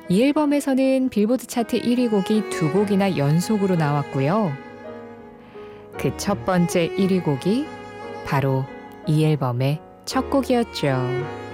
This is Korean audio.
이 앨범에서는 빌보드 차트 1위 곡이 두 곡이나 연속으로 나왔고요. 그 첫 번째 1위 곡이 바로 이 앨범의 첫 곡이었죠.